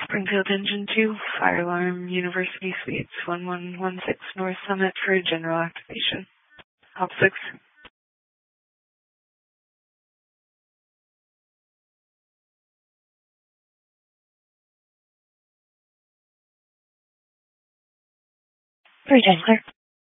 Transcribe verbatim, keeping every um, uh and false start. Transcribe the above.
Springfield Engine two, Fire Alarm, University Suites, one one one six North Summit for general activation. Hop six. Three ten clear.